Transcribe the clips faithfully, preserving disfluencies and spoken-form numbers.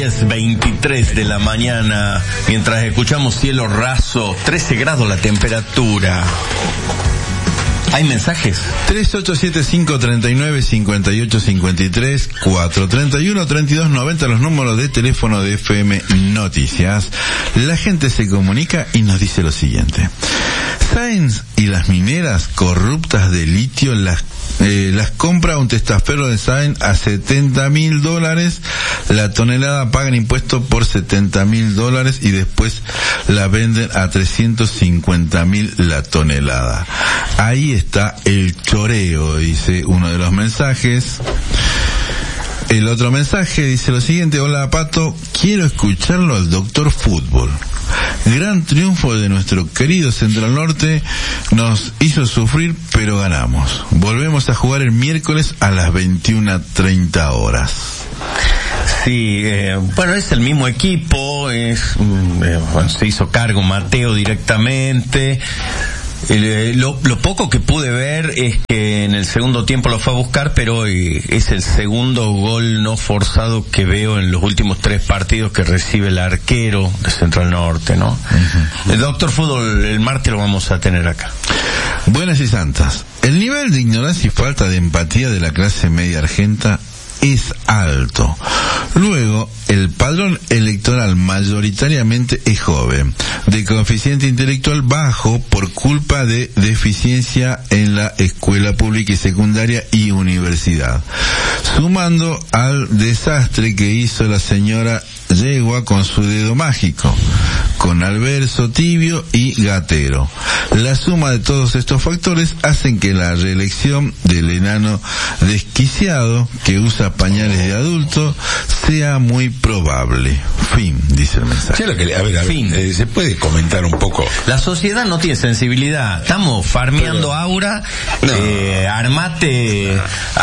diez veintitrés de la mañana, mientras escuchamos Cielo Raso, trece grados la temperatura. ¿Hay mensajes? tres ocho siete cinco, tres nueve, cinco ocho cinco tres, cuatro tres uno, tres dos nueve cero, los números de teléfono de F M Noticias. La gente se comunica y nos dice lo siguiente. Sáenz y las mineras corruptas de litio las Eh, las compra un testaferro de Sáenz a setenta mil dólares, la tonelada, pagan impuestos por setenta mil dólares y después la venden a trescientos cincuenta mil la tonelada. Ahí está el choreo, dice uno de los mensajes. El otro mensaje dice lo siguiente: hola Pato, quiero escucharlo al doctor Fútbol. Gran triunfo de nuestro querido Central Norte, nos hizo sufrir pero ganamos. Volvemos a jugar el miércoles a las veintiuna treinta horas. Sí, eh, bueno, es el mismo equipo, es eh, bueno, se hizo cargo Mateo directamente. Eh, lo, lo poco que pude ver es que en el segundo tiempo lo fue a buscar, pero eh, es el segundo gol no forzado que veo en los últimos tres partidos que recibe el arquero de Central Norte, ¿no? Uh-huh. El doctor Fútbol el martes lo vamos a tener acá. Buenas y santas. El nivel de ignorancia y falta de empatía de la clase media argenta es alto. Luego, el padrón electoral mayoritariamente es joven, de coeficiente intelectual bajo por culpa de deficiencia en la escuela pública y secundaria y universidad, sumando al desastre que hizo la señora Yegua con su dedo mágico, con Alverso, Tibio y Gatero. La suma de todos estos factores hacen que la reelección del enano desquiciado que usa pañales de adulto sea muy probable. Fin, dice el mensaje. Sí, lo que, a ver, a ver, fin. Eh, ¿se puede comentar un poco? La sociedad no tiene sensibilidad. Estamos farmeando Pero, aura. No. Eh, armate,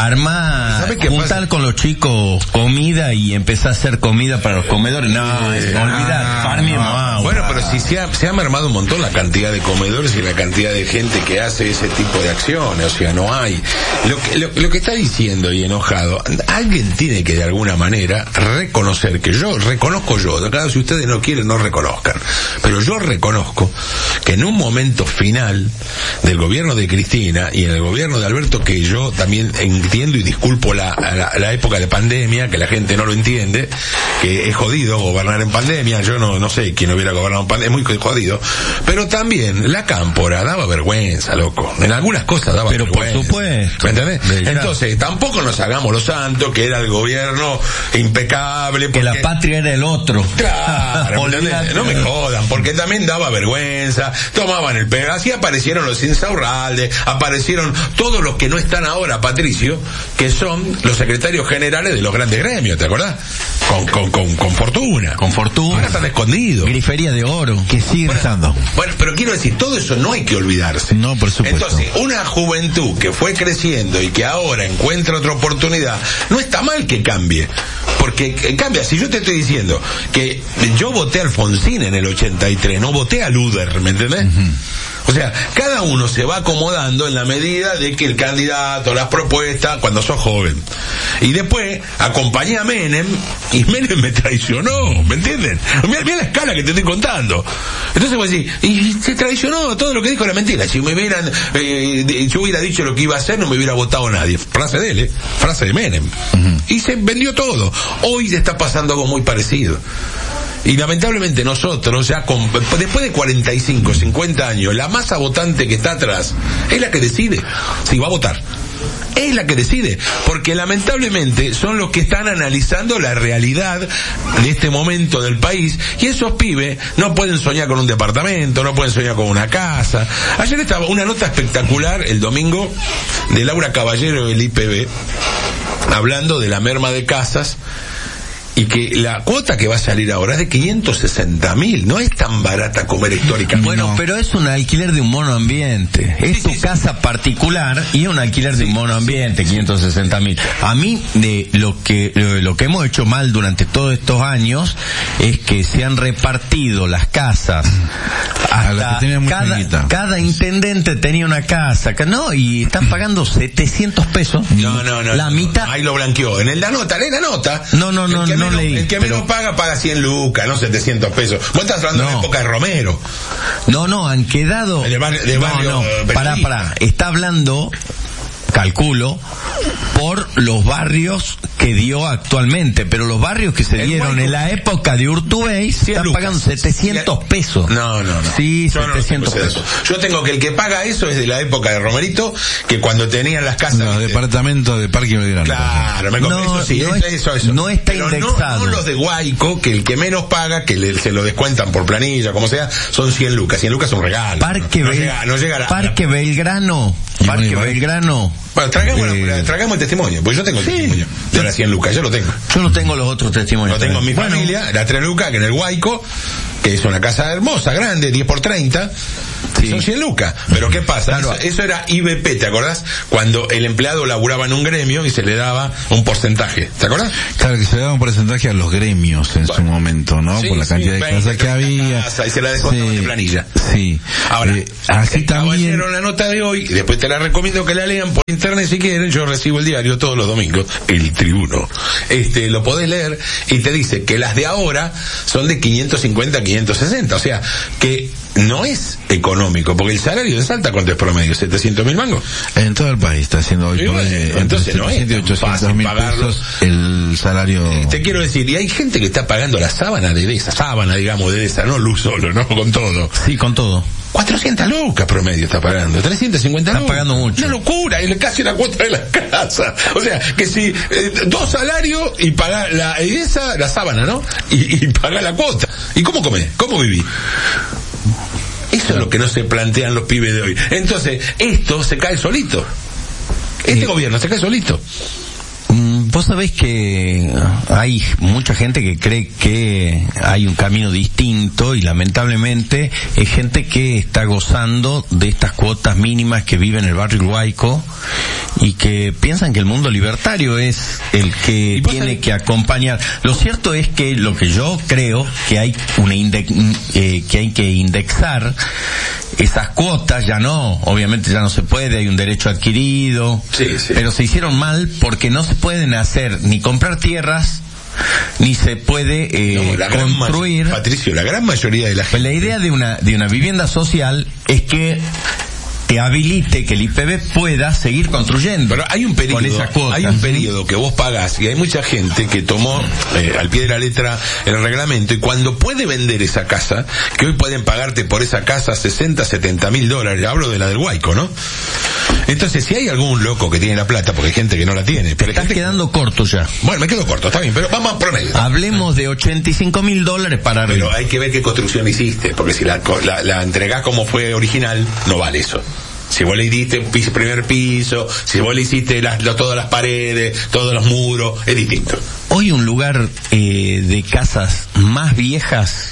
arma, juntar con los chicos comida y empezar a hacer comida para los comedores. No, es, ah, olvidar, farmeemos aura. Bueno, pero si se ha, se ha mermado un montón la cantidad de comedores y la cantidad de gente que hace ese tipo de acciones, o sea, no hay. Lo que, lo, lo que está diciendo y enojado, alguien tiene que de alguna manera reconocer, que yo reconozco yo, claro, si ustedes no quieren, no reconozcan, pero yo reconozco que en un momento final del gobierno de Cristina y en el gobierno de Alberto, que yo también entiendo y disculpo la, la, la época de pandemia, que la gente no lo entiende, que es jodido gobernar en pandemia, yo no, no sé quién hubiera gobernado en pandemia, es muy jodido, pero también la cámpora daba vergüenza, loco, en algunas cosas daba pero vergüenza. Por supuesto. ¿Me entendés? Entonces, tampoco nos hagamos los santos, que era el gobierno impecable. Porque... que la patria era el otro. Claro, no me jodan, porque también daba vergüenza, tomaban el pelo, así aparecieron los Insaurralde, aparecieron todos los que no están ahora, Patricio, que son los secretarios generales de los grandes gremios, ¿te acordás? Con, con, con, con fortuna. Con fortuna. Ahora están escondidos. Grifería de oro. Que sigue bueno, estando. Bueno, pero quiero decir, todo eso no hay que olvidarse. No, por supuesto. Entonces, una juventud que fue creciendo y que ahora encuentra otra oportunidad, no está mal que cambie. Porque eh, cambia, si yo te estoy diciendo que yo voté a Alfonsín en el ochenta y tres, no voté a Luder, ¿me entendés? Uh-huh. O sea, cada uno se va acomodando en la medida de que el candidato, las propuestas, cuando sos joven. Y después acompañé a Menem y Menem me traicionó, ¿me entienden? Mira, mira la escala que te estoy contando. Entonces vos decís, y se traicionó, todo lo que dijo era mentira. Si me hubieran, eh, yo hubiera dicho lo que iba a hacer, no me hubiera votado nadie. Frase de él, ¿eh? Frase de Menem. Uh-huh. Y se vendió todo. Hoy está pasando algo muy parecido. Y lamentablemente nosotros, ya con, después de cuarenta y cinco, cincuenta años, la masa votante que está atrás es la que decide si va a votar. Es la que decide, porque lamentablemente son los que están analizando la realidad de este momento del país, y esos pibes no pueden soñar con un departamento, no pueden soñar con una casa. Ayer estaba una nota espectacular el domingo de Laura Caballero del I P B, hablando de la merma de casas, y que la cuota que va a salir ahora es de quinientos sesenta mil, no es tan barata como era históricamente. Bueno, no. Pero es un alquiler de un monoambiente, es sí, tu sí, casa sí. particular y es un alquiler de sí, un monoambiente, sí. quinientos sesenta mil. A mí, de lo que lo que hemos hecho mal durante todos estos años es que se han repartido las casas hasta que cada, cada intendente tenía una casa, no, y están pagando setecientos pesos. No, no, no. La no, mitad. No, ahí lo blanqueó. En el, la nota, lee la nota. No, no, no, no. no menos, leí. El que pero... menos paga, paga cien lucas, no setecientos pesos. Vos estás hablando no. de la época de Romero. No, no, han quedado... De barrio, de barrio, no, no, eh, pará, pará. Está hablando, calculo, por los barrios que dio actualmente, pero los barrios que se el dieron Guayco, en la época de Urtubey están lucas. pagando setecientos pesos. No, no, no. Sí, Yo setecientos no pesos. Yo tengo que el que paga eso es de la época de Romerito, que cuando tenían las casas... Los departamentos de Parque Belgrano. Claro, me compré No, eso sí, no eso, es- eso, eso. no está Pero indexado. No, no los de Guayco, que el que menos paga, que le, se lo descuentan por planilla, como sea, son cien lucas. cien lucas es un regalo. Parque, no, no Bel- llega, no llega a la... Parque Belgrano, Y Parque bueno, y bueno. Belgrano. Bueno, tragamos, eh, la- tragamos el testimonio, porque yo tengo el testimonio de las cien lucas, yo lo tengo. Yo no tengo los otros testimonios. Lo tengo en mi Bueno, familia, la tres lucas, que en el Guayco, que es una casa hermosa, grande, diez por treinta, Sí. son cien lucas. Pero ¿qué pasa? Claro. Eso, eso era I B P, ¿te acordás? Cuando el empleado laburaba en un gremio y se le daba un porcentaje, ¿te acordás? Claro, que se le daba un porcentaje a los gremios en su momento, ¿no? Sí, Por la sí, cantidad de veinte, casas que treinta había. casas, y se la descontaban de planilla. Sí. Ahora, Eh, así el también. caballero, la nota de hoy, y después te la recomiendo que la lean por internet si quieren, yo recibo el diario todos los domingos, El Tribuno. Este, lo podés leer y te dice que las de ahora son de quinientos cincuenta a quinientos sesenta, o sea, que no es económico, porque el salario de Salta, ¿cuánto es promedio? setecientos mil mangos. En todo el país está haciendo hoy Y por bueno, hoy entre entonces no es setecientos y tan ochocientos fácil mil pagarlo. pesos el salario. Te quiero decir, y hay gente que está pagando la sábana de esa, sábana, digamos, de esa, no luz solo, no con todo. Sí, con todo. cuatrocientas lucas promedio está pagando, trescientas cincuenta Está lucas. pagando mucho. Una locura, es casi la cuota de la casa. O sea, que si eh, dos salarios y pagar la esa, la sábana, ¿no? Y, y pagar la cuota. ¿Y cómo comés? ¿Cómo vivís? Eso es lo que no se plantean los pibes de hoy. Entonces, esto se cae solito. Este Eh, gobierno se cae solito. Mm, Vos sabés que hay mucha gente que cree que hay un camino distinto y lamentablemente es gente que está gozando de estas cuotas mínimas que vive en el barrio Guayco y que piensan que el mundo libertario es el que ¿Y vos tiene sabés? que acompañar. Lo cierto es que lo que yo creo que hay una inde- eh, que hay que indexar esas cuotas, ya no, obviamente ya no se puede, hay un derecho adquirido, Sí, sí. pero se hicieron mal porque no se pueden hacer ni comprar tierras, ni se puede eh, No, la gran construir. ma- Patricio, la gran mayoría de la Pues gente... la idea de una de una vivienda social es que te habilite que el I P B pueda seguir construyendo. Pero hay un con periodo, esa cuota. hay un periodo que vos pagás y hay mucha gente que tomó eh, al pie de la letra el reglamento y cuando puede vender esa casa, que hoy pueden pagarte por esa casa sesenta, setenta mil dólares, hablo de la del Guayco, ¿no? Entonces, si hay algún loco que tiene la plata, porque hay gente que no la tiene, Te pero hay estás gente que- quedando corto ya. bueno, me quedo corto, está bien, pero vamos a promedio. Hablemos de ochenta y cinco mil dólares para Pero arriba. hay que ver qué construcción hiciste, porque si la, co- la, la entregás como fue original, no vale eso. Si vos le hiciste un piso, primer piso, si vos le hiciste las, lo- todas las paredes, todos los muros, es distinto. Hoy un lugar eh, de casas más viejas,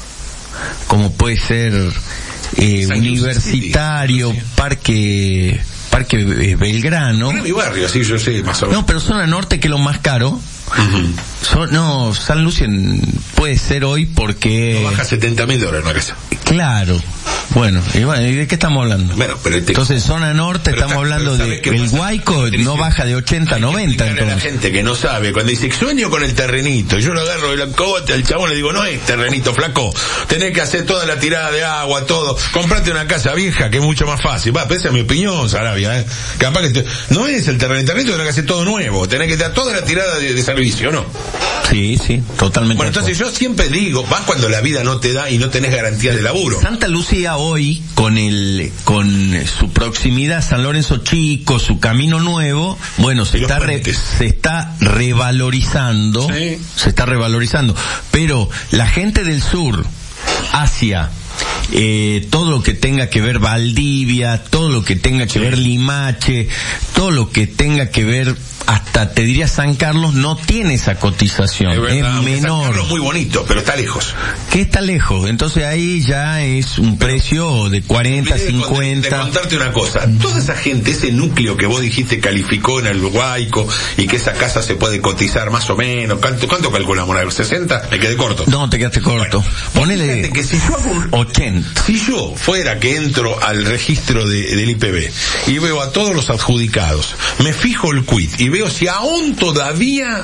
como puede ser eh, San Universitario, Luis City. Parque Parque eh, Belgrano. En mi barrio, sí, yo sé, más o menos. No, pero zona norte, que es lo más caro. Ujú. So- no, San Lucien puede ser hoy porque... No baja setenta mil dólares una casa. Claro. Bueno, y bueno, ¿y de qué estamos hablando? Bueno, pero este- Entonces, zona norte, Pero estamos está- hablando pero de... ¿sabés qué El pasa? Guayco Patricio, no baja de ochenta a hay que noventa, explicarle a la entonces. gente que no sabe, cuando dice sueño con el terrenito, yo lo agarro de la cogote al chabón le digo, no es terrenito, flaco, tenés que hacer toda la tirada de agua, todo, comprate una casa vieja que es mucho más fácil. Va, pero esa es mi opinión, Sarabia, ¿eh? Capaz que te- no es el terreno, el terrenito tenés que hacer todo nuevo, tenés que dar toda la tirada de, de servicio, ¿no? Sí, sí, totalmente. Bueno, de acuerdo. entonces yo siempre digo, vas cuando la vida no te da y no tenés garantía de laburo. Santa Lucía hoy, con el con su proximidad a San Lorenzo Chico, su camino nuevo, bueno, se Y los está re- puentes. se está revalorizando, Sí. se está revalorizando, pero la gente del sur hacia eh, todo lo que tenga que ver Valdivia, todo lo que tenga que Sí. ver Limache, todo lo que tenga que ver hasta te diría San Carlos, no tiene esa cotización, Es es, verdad, aunque San menor. Carlos es muy bonito, pero está lejos. Que está lejos, entonces ahí ya es un precio de cuarenta, Olvidé de con- cincuenta. De contarte una cosa, toda esa gente, ese núcleo que vos dijiste calificó en el Guayco y que esa casa se puede cotizar más o menos, ¿cuánto, cuánto calculamos? ¿sesenta? Me quedé corto. No, te quedaste corto. Bueno, Ponele fíjate que si yo hago un- ochenta. Si yo fuera que entro al registro de- del I P B y veo a todos los adjudicados, me fijo el quit y veo si aún todavía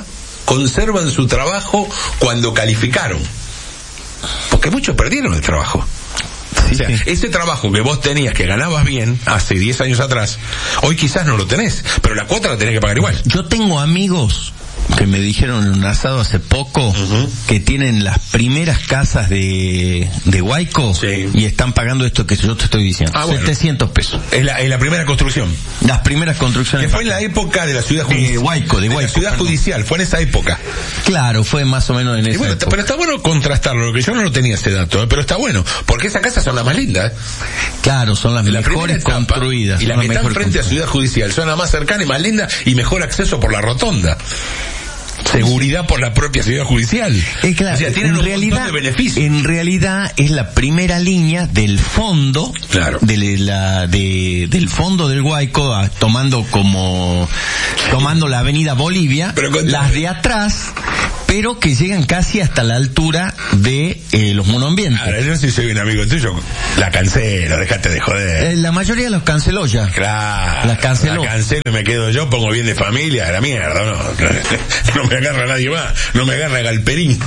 conservan su trabajo cuando calificaron. Porque muchos perdieron el trabajo. Sí, o sea, sí. Ese trabajo que vos tenías, que ganabas bien hace diez años atrás, hoy quizás no lo tenés, pero la cuota la tenés que pagar igual. Yo tengo amigos que me dijeron en un asado hace poco, uh-huh, que tienen las primeras casas de de Huayco, sí, y están pagando esto que yo te estoy diciendo, ah, bueno, setecientos pesos. Es la, es la primera construcción. Las primeras construcciones. Que fue en la época de la ciudad judicial. De Huayco, de Huayco. De la ciudad judicial, fue en esa época. Claro, fue más o menos en esa bueno, época. Pero está bueno contrastarlo, lo que yo no lo tenía ese dato, ¿eh? Pero está bueno, porque esas casas son las más lindas. ¿eh? Claro, son las la mejores etapa, construidas. Y las que están frente a Ciudad Judicial son las más cercanas y más lindas y mejor acceso por la rotonda. Seguridad por la propia ciudad judicial. Es claro, o sea, tienen en un realidad, montón de beneficios. En realidad es la primera línea del fondo, claro, de la de del fondo del Huayco, a, tomando como tomando la avenida Bolivia, con... las de atrás, pero que llegan casi hasta la altura de eh, los monoambientes. Ahora, yo si soy un amigo tuyo, la cancelo, déjate de joder. Eh, la mayoría los canceló ya. Claro. Las canceló. La cancelo y me quedo yo, pongo bien de familia, a la mierda, no. No me agarra nadie más, no me agarra Galperín.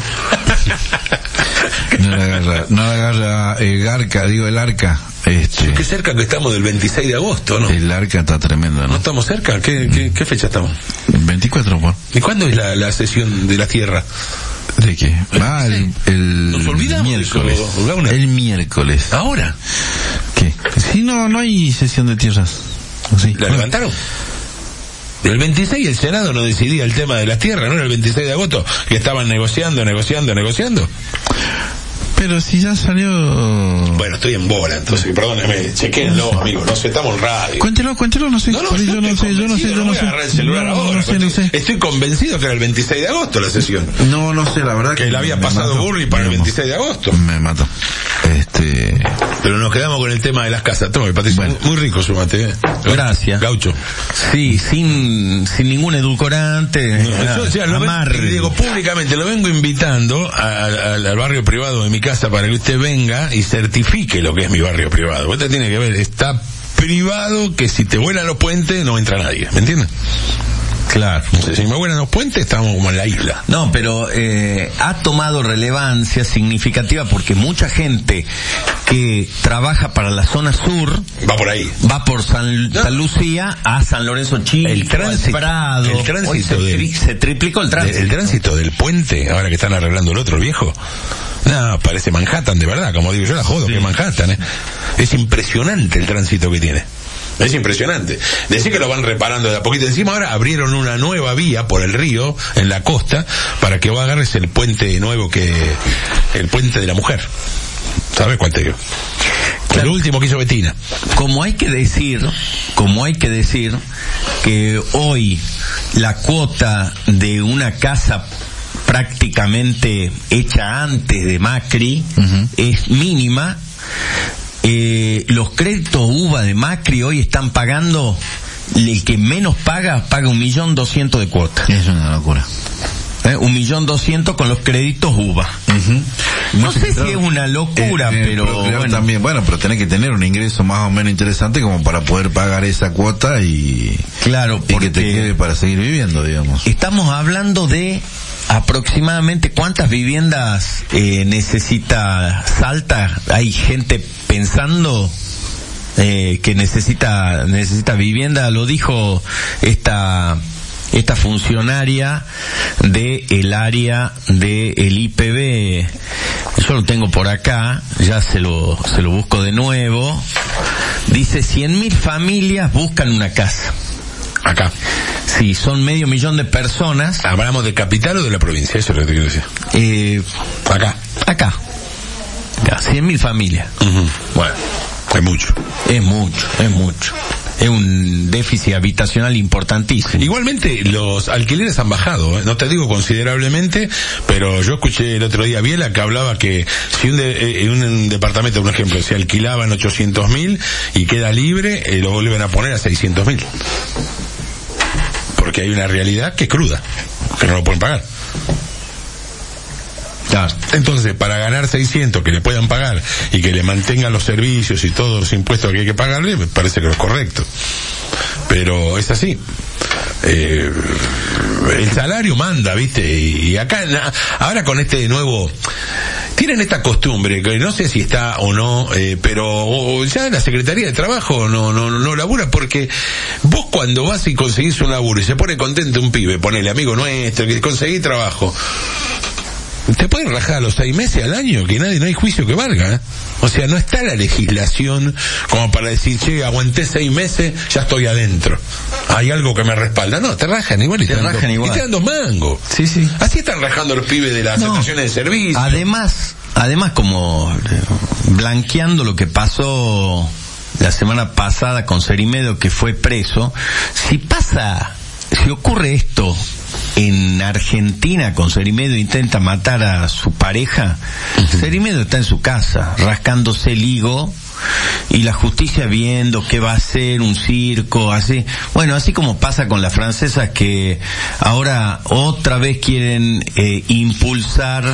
No le agarra, no le agarra el arca, digo el arca. Este, qué cerca que estamos del veintiséis de agosto, ¿no? El arca está tremendo, ¿no? ¿No estamos cerca? ¿Qué, qué, qué fecha estamos? veinticuatro, por. ¿Y cuándo es la, la sesión de la Tierra? ¿De qué? Ah, el, el Nos olvidamos miércoles. Eso, el miércoles. ¿Ahora? ¿Qué? Sí, no, no hay sesión de tierras. ¿Sí? ¿La levantaron? El veintiséis el Senado no decidía el tema de las tierras, ¿no? Era el veintiséis de agosto que estaban negociando, negociando, negociando. Pero si ya salió... Bueno, estoy en bola, entonces, perdóneme, chequénlo, amigo, no sé, estamos en radio. Cuéntelo, cuéntelo, no sé. No, no, yo, yo no sé, yo no sé, yo no, no sé. Voy a agarrar el celular no, ahora, no sé, no sé. Estoy convencido que era el veintiséis de agosto la sesión. No, no sé, la verdad que... Que la había pasado Burri para el veintiséis de agosto. Me mato. Este... Pero nos quedamos con el tema de las casas. Toma, Patricio, bueno. Muy rico su mate, ¿eh? Gracias. Gaucho. Sí, sin sin ningún edulcorante. No, nada, yo, o sea, lo ven, digo, públicamente lo vengo invitando a, a, al barrio privado de mi casa para que usted venga y certifique lo que es mi barrio privado. Usted tiene que ver, está privado que si te vuelan los puentes no entra nadie, ¿me entiendes? Claro. Entonces, si me vuelan los puentes, estamos como en la isla. No, pero eh, ha tomado relevancia significativa porque mucha gente que trabaja para la zona sur va por ahí, va por San, no. San Lucía a San Lorenzo Chico, el tránsito, Prado. El tránsito se, del, tri, se triplicó el tránsito. El tránsito del puente, ahora que están arreglando el otro, el viejo. No, parece Manhattan, de verdad, como digo yo, la jodo, sí. Que es Manhattan, ¿eh? Es impresionante el tránsito que tiene. Es impresionante. Decir que lo van reparando de a poquito. Encima ahora abrieron una nueva vía por el río, en la costa, para que vos agarres el puente nuevo que... el puente de la mujer. ¿Sabes cuál te digo? Claro. El último que hizo Betina. Como hay que decir, como hay que decir, que hoy la cuota de una casa prácticamente hecha antes de Macri, uh-huh, es mínima. Eh, los créditos U V A de Macri hoy están pagando, el que menos paga, paga un millón doscientos de cuota. Es una locura. Eh, un millón doscientos con los créditos U V A. Uh-huh. No, no sé si es una locura, eh, eh, pero, pero bueno. También, bueno, pero tenés que tener un ingreso más o menos interesante como para poder pagar esa cuota y, claro, y que te quede para seguir viviendo, digamos. Estamos hablando de aproximadamente cuántas viviendas eh, necesita Salta. Hay gente pensando eh, que necesita necesita vivienda. Lo dijo esta esta funcionaria de el área de el I P B. Yo lo tengo por acá, ya se lo se lo busco de nuevo. Dice cien mil familias buscan una casa. Acá. Sí, son medio millón de personas. ¿Hablamos de capital o de la provincia? Eso es lo que te quiero decir. Eh, acá. Acá. cien mil familias. Uh-huh. Bueno, es mucho. Es mucho, es mucho. Es un déficit habitacional importantísimo. Igualmente, los alquileres han bajado, ¿eh? No te digo considerablemente, pero yo escuché el otro día a Biela que hablaba que si un, de, eh, un departamento, por ejemplo, se alquilaban ochocientos mil y queda libre, eh, lo vuelven a poner a seiscientos mil. Porque hay una realidad que es cruda, que no lo pueden pagar. Claro. Entonces, para ganar seiscientos que le puedan pagar y que le mantengan los servicios y todos los impuestos que hay que pagarle, me parece que es correcto. Pero es así. Eh, el salario manda, ¿viste? Y acá, ahora con este nuevo, tienen esta costumbre, que no sé si está o no, eh, pero ya la Secretaría de Trabajo no, no, no labura, porque vos cuando vas y conseguís un laburo y se pone contento un pibe, ponele amigo nuestro, que conseguí trabajo, te pueden rajar a los seis meses al año, que nadie, no hay juicio que valga, ¿eh? O sea, no está la legislación como para decir, che, aguanté seis meses, ya estoy adentro. Hay algo que me respalda. No, te rajan igual y te, te rajan dos, igual. Y te dan dos mangos. Sí, sí. Así están rajando los pibes de las no. estaciones de servicio. Además, además como blanqueando lo que pasó la semana pasada con Cerimedo, que fue preso, si pasa, si ocurre esto en Argentina, con Cerimedo intenta matar a su pareja, uh-huh. Cerimedo está en su casa rascándose el higo y la justicia viendo qué va a hacer, un circo, así. Bueno, así como pasa con las francesas, que ahora otra vez quieren eh, impulsar,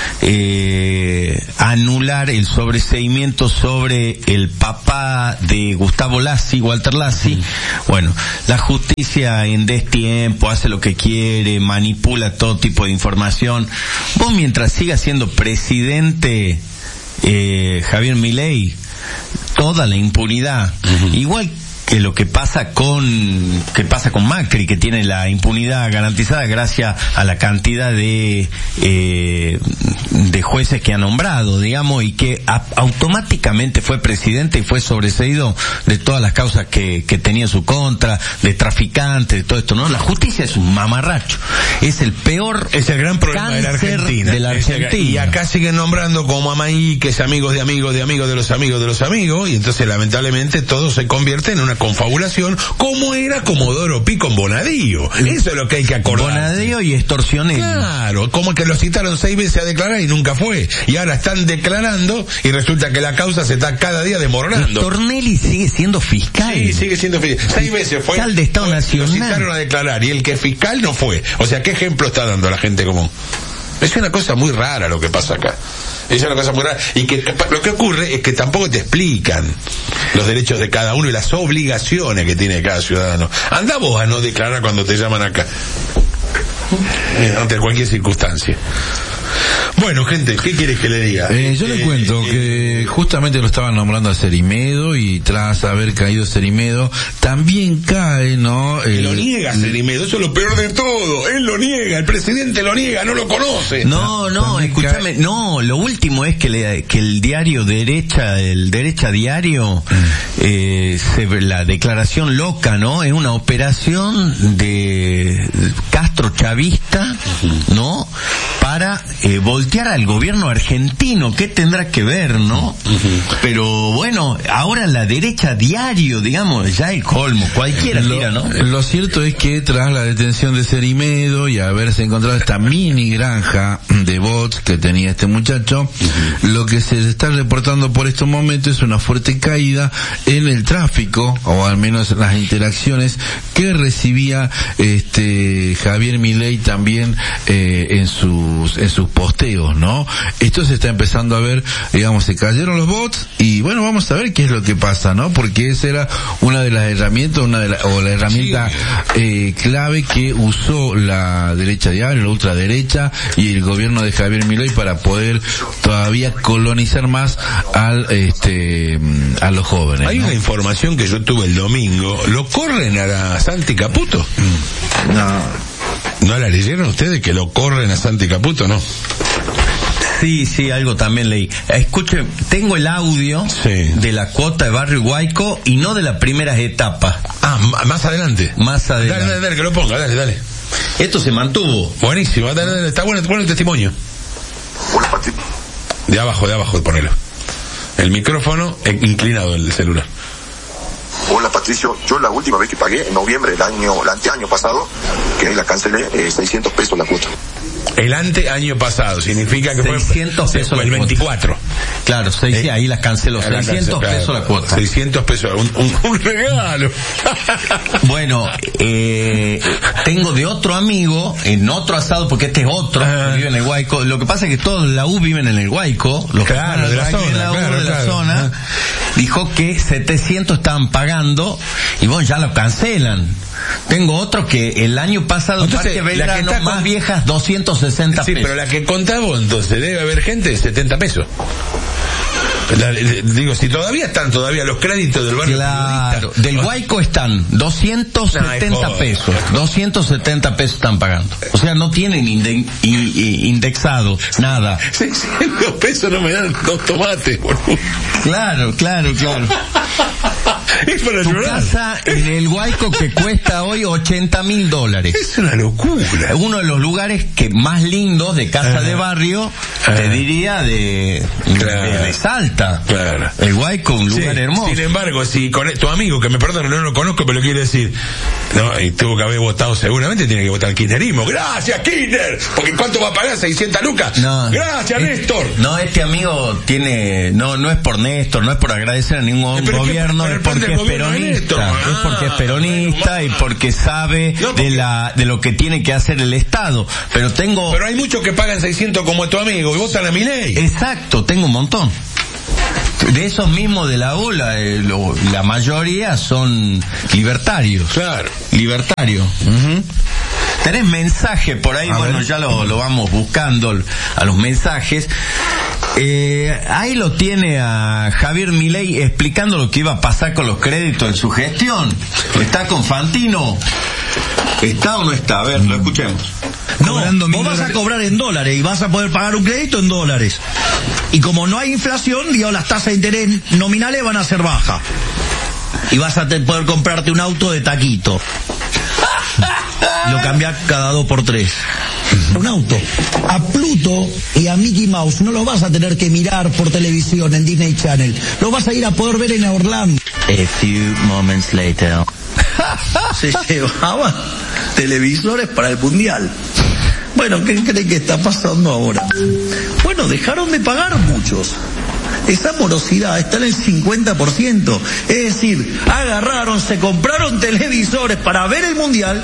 eh, anular el sobreseimiento sobre el papá de Gustavo Lassi, Walter Lassi. Mm. Bueno, la justicia en destiempo hace lo que quiere, manipula todo tipo de información. Vos, mientras siga siendo presidente eh, Javier Milei, toda la impunidad, uh-huh. igual que lo que pasa con que pasa con Macri, que tiene la impunidad garantizada gracias a la cantidad de eh, de jueces que ha nombrado, digamos, y que a, automáticamente fue presidente y fue sobreseído de todas las causas que, que tenía en su contra, de traficantes, de todo esto, ¿no? La justicia es un mamarracho, es el peor, es el gran problema de la Argentina, de la Argentina. Y acá siguen nombrando como Amaí, que es amigos de amigos de amigos de los amigos de los amigos, y entonces lamentablemente todo se convierte en una confabulación, como era Comodoro Pi con Bonadío. Eso es lo que hay que acordar. Bonadío y extorsionero. Claro, como que lo citaron seis veces a declarar y nunca fue. Y ahora están declarando y resulta que la causa se está cada día demorando. Tornelli sigue siendo fiscal. Sí, sigue siendo fiscal. Seis veces fue. Fiscal de Estado fue, Nacional. Lo citaron a declarar y el que es fiscal no fue. O sea, ¿qué ejemplo está dando a la gente común? Es una cosa muy rara lo que pasa acá. Es una cosa muy rara. Y que lo que ocurre es que tampoco te explican los derechos de cada uno y las obligaciones que tiene cada ciudadano. Andá vos a no declarar cuando te llaman acá, ante cualquier circunstancia. Bueno, gente, ¿qué quieres que le diga? Eh, yo eh, le cuento eh, que justamente lo estaban nombrando a Cerimedo, y tras haber caído Cerimedo, también cae, ¿no? El, lo niega Cerimedo, eso es lo peor de todo. Él lo niega, el presidente lo niega, no lo conoce. No, no, escúchame, cae... no, lo último es que, le, que el diario Derecha, el Derecha Diario, mm. eh, se, la declaración loca, ¿no? Es una operación de Castro chavista, uh-huh. ¿no? Para eh, voltear al gobierno argentino. ¿Qué tendrá que ver, no? Uh-huh. Pero bueno, ahora la Derecha Diario, digamos, ya el colmo, cualquiera lo, tira, ¿no? Lo cierto es que tras la detención de Cerimedo y haberse encontrado esta mini granja de bots que tenía este muchacho, uh-huh. lo que se está reportando por estos momentos es una fuerte caída en el tráfico, o al menos las interacciones que recibía este Javier Milei también eh, en sus en sus posteos, ¿no? Esto se está empezando a ver, digamos, se cayeron los bots, y bueno, vamos a ver qué es lo que pasa, ¿no? Porque esa era una de las herramientas, una de la, o la herramienta sí. eh, clave que usó la derecha diaria, la ultraderecha y el gobierno de Javier Milei para poder todavía colonizar más al este a los jóvenes. Hay, ¿no?, una información que yo tuve el domingo, ¿lo corren a la Santi Caputo? No. ¿No la leyeron ustedes que lo corren a Santi Caputo, no? Sí, sí, algo también leí. Escuchen, tengo el audio sí. de la cuota de Barrio Huayco y no de las primeras etapas. Ah, m- más adelante. Más adelante. Dale, dale, dale, que lo ponga, dale, dale. Esto se mantuvo. Buenísimo, dale, dale, está bueno, bueno el testimonio. Hola, Pati. De abajo, de abajo, ponelo. El micrófono inclinado del celular. Hola, Patricio, yo la última vez que pagué, en noviembre del año, el anteaño pasado, que la cancelé, eh, seiscientos pesos la cuota. El anteaño pasado, significa que seiscientos fue, pesos fue el veinticuatro. Claro, seis, eh, ahí las canceló, seiscientos pesos claro, la cuota. seiscientos pesos, un, un, un regalo. Bueno, eh, tengo de otro amigo, en otro asado, porque este es otro, que vive en el Huayco. Lo que pasa es que todos la U viven en el Huayco, los claro, que de la zona, en la U claro, de la claro, zona. Ajá. dijo que setecientos estaban pagando y bueno, ya lo cancelan. Tengo otro que el año pasado, entonces, Parque Belgrano, la que está más con... viejas, doscientos sesenta sí, pesos. pero la que contaba entonces debe haber gente de setenta pesos. La, digo, si todavía están todavía los créditos del barrio claro, periodista. del Guayco están doscientos setenta no, pesos, doscientos setenta pesos están pagando. O sea, no tienen inde, in, indexado nada. seiscientos pesos no me dan dos tomates, boludo. Claro, claro, claro. Es para tu llorar. Casa en el Guayco que cuesta hoy ochenta mil dólares. Es una locura. Uno de los lugares que más lindos de casa Ajá. de barrio, Ajá. te diría de, Claro. de, de Salta. Claro. El Guayco, un lugar Sí, hermoso. sin embargo, si con tu amigo, que me perdone, no lo conozco, pero lo quiere decir, no, y tuvo que haber votado, seguramente tiene que votar el kirchnerismo. Gracias, Kirchner, porque ¿cuánto va a pagar? seiscientas lucas. No, Gracias, este, Néstor. No, este amigo tiene, no, no es por Néstor, no es por agradecer a ningún Pero gobierno, que, es pero porque es gobierno de peronista, Néstor, es porque es peronista ah, y porque sabe no, porque, de la, de lo que tiene que hacer el Estado. Pero tengo, pero hay muchos que pagan seiscientos como tu amigo y votan a Milei. exacto, tengo un montón. De esos mismos de la ola, eh, lo, la mayoría son libertarios. Claro. Libertario. Uh-huh. Tenés mensaje por ahí, A bueno, ver. ya lo, lo vamos buscando a los mensajes. Eh, ahí lo tiene a Javier Milei explicando lo que iba a pasar con los créditos en su gestión. ¿Está con Fantino? ¿Está o no está? A ver, lo escuchemos. No, vos vas a cobrar en dólares y vas a poder pagar un crédito en dólares. Y como no hay inflación, digo, las tasas de interés nominales van a ser bajas. Y vas a te- poder comprarte un auto de taquito. Lo cambias cada dos por tres. Un auto. A Pluto y a Mickey Mouse no lo vas a tener que mirar por televisión en Disney Channel. Lo vas a ir a poder ver en Orlando. A few moments later. Se llevaban televisores para el mundial. Bueno, ¿qué creen que está pasando ahora? Bueno, dejaron de pagar muchos. Esa morosidad está en el cincuenta por ciento. Es decir, agarraron, se compraron televisores para ver el mundial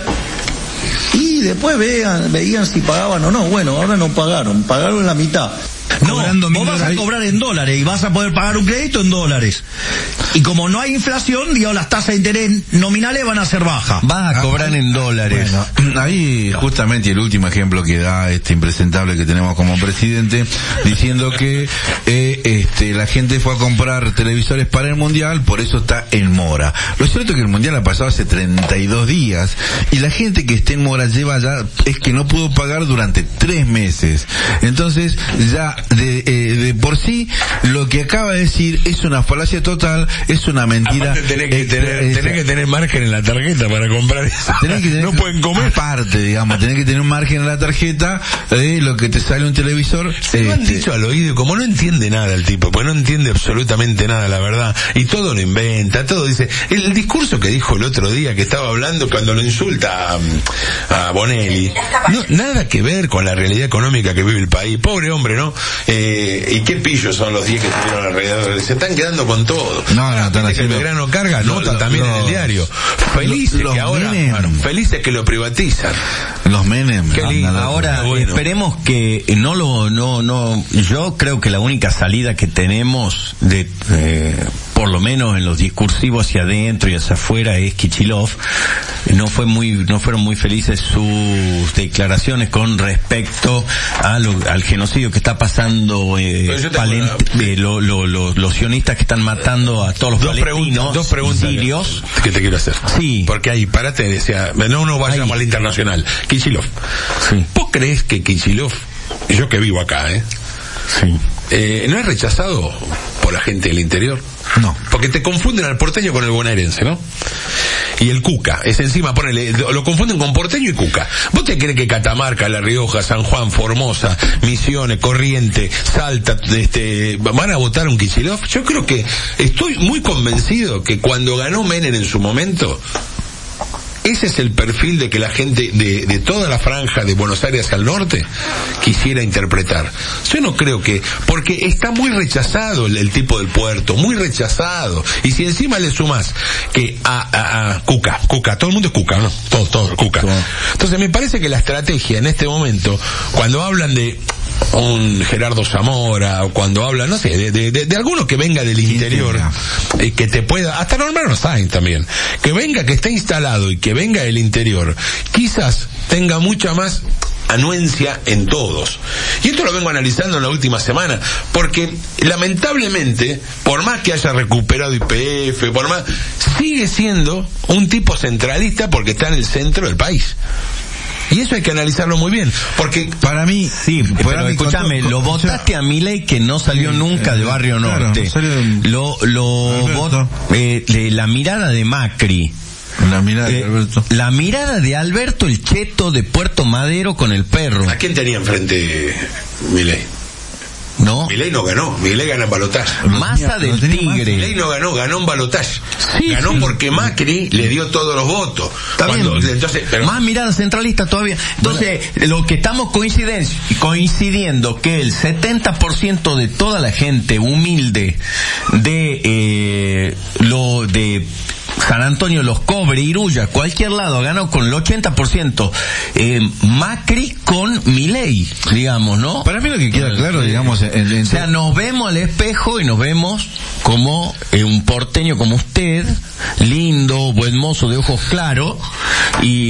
y después vean, veían si pagaban o no. Bueno, ahora no pagaron, pagaron la mitad. No, vos vas a cobrar en dólares y vas a poder pagar un crédito en dólares. Y como no hay inflación, digo, las tasas de interés nominales van a ser bajas. Vas a cobrar en dólares. Bueno, ahí justamente el último ejemplo que da este impresentable que tenemos como presidente, diciendo que eh, este la gente fue a comprar televisores para el mundial, por eso está en mora. Lo cierto es que el mundial ha pasado hace treinta y dos días y la gente que está en mora lleva ya, es que no pudo pagar durante tres meses. Entonces ya de, eh, de por sí lo que acaba de decir es una falacia total, es una mentira. Aparte tenés que, eh, tener, eh, tenés que tener margen en la tarjeta para comprar eso. Tenés que tener, no pueden comer. Aparte, digamos, tenés que tener un margen en la tarjeta de lo que te sale un televisor. Se lo han este, dicho al oído, como no entiende nada el tipo, pues no entiende absolutamente nada, la verdad, y todo lo inventa, todo dice. El, el discurso que dijo el otro día, que estaba hablando cuando lo insulta a, a Bonelli, no, nada que ver con la realidad económica que vive el país. Pobre hombre, ¿no? Eh, y qué pillos son los diez que estuvieron alrededor. Se están quedando con todo. No, no, están que haciendo... el Belgrano carga, Lo- nota lo- también los- en el diario. Felices los que ahora, Menem. bueno, felices que lo privatizan. Los Menem. Qué lindo. Anda, Ahora Bueno. esperemos que no lo no no yo creo que la única salida que tenemos de eh, por lo menos en los discursivos hacia adentro y hacia afuera es Kicillof. No fue muy no fueron muy felices sus declaraciones con respecto a lo- al genocidio que está pasando eh, Pero yo tengo palen- una- eh, lo- lo- lo- los sionistas que están matando a todos los Dos preguntas, palestinos dos preguntas sirios. que te quiero hacer. Sí. Porque ahí, parate, decía, no uno vayamos Ahí. al internacional. Kicillof. Sí. ¿Vos crees que Kicillof, yo que vivo acá, eh, Sí. eh, no es rechazado por la gente del interior? No. Porque te confunden al porteño con el bonaerense, ¿no? Y el Cuca, es encima, ponele, lo confunden con porteño y Cuca. ¿Vos te crees que Catamarca, La Rioja, San Juan, Formosa, Misiones, Corriente, Salta, este, van a votar un Kicillof? Yo creo que estoy muy convencido que cuando ganó Menem en su momento, ese es el perfil de que la gente de, de toda la franja de Buenos Aires al norte quisiera interpretar. Yo no creo que, porque está muy rechazado el, el tipo del puerto, muy rechazado. Y si encima le sumas que a, a, a Cuca, Cuca, todo el mundo es Cuca, ¿no? Todo, todo, Cuca. Entonces me parece que la estrategia en este momento, cuando hablan de un Gerardo Zamora, o cuando habla, no sé, de, de, de, de alguno que venga del interior, eh, que te pueda, hasta Norberto Sainz también, que venga, que esté instalado y que venga del interior, quizás tenga mucha más anuencia en todos. Y esto lo vengo analizando en la última semana, porque lamentablemente, por más que haya recuperado Y P F, por más, sigue siendo un tipo centralista porque está en el centro del país. Y eso hay que analizarlo muy bien, porque para mí, sí, pero escúchame, lo votaste a Milei, que no salió sí, nunca eh, de Barrio claro, Norte. No salió de... Lo, lo vot, eh, de la mirada de Macri. La mirada de Alberto. Eh, la mirada de Alberto el Cheto de Puerto Madero con el perro. ¿A quién tenía enfrente Milei? No. Milei no ganó, Milei gana en balotaje. Massa del Tigre. Milei no ganó, ganó en balotaje. Sí, ganó sí. porque Macri le dio todos los votos. Cuando, entonces, pero... Más mirada centralista todavía. Entonces, bueno, lo que estamos coincidiendo que el setenta por ciento de toda la gente humilde de eh, lo de San Antonio, Los Cobre, Iruya, cualquier lado, ganó con el ochenta por ciento eh, Macri con Milei, digamos, ¿no? Para mí lo que queda claro, digamos, en, en... o sea, nos vemos al espejo y nos vemos como eh, un porteño como usted, lindo, buen mozo de ojos claros, y